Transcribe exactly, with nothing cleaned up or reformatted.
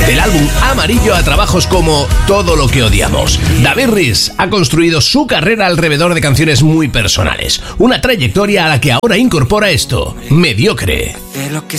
Del álbum Amarillo a trabajos como Todo lo que odiamos. David Rhys ha construido su carrera alrededor de canciones muy personales. Una trayectoria a la que ahora incorpora esto, Mediocre. De lo que